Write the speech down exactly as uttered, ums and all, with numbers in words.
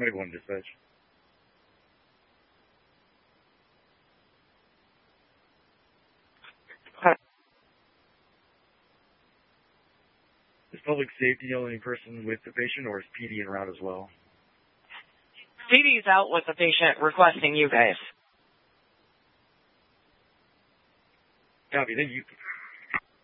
twenty-one dispatch. Huh. Is public safety the only person with the patient, or is P D en route as well? P D's out with the patient requesting you guys. Copy. Thank you.